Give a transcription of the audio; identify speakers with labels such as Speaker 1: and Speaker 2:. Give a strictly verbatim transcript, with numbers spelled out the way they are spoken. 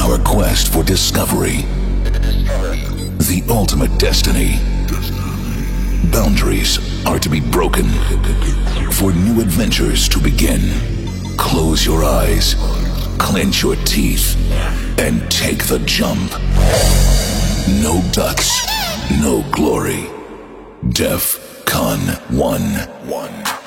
Speaker 1: our quest for discovery, the ultimate destiny. Boundaries are to be broken for new adventures to begin. Close your eyes, clench your teeth, and take the jump. No ducks, no glory. DEF CON one.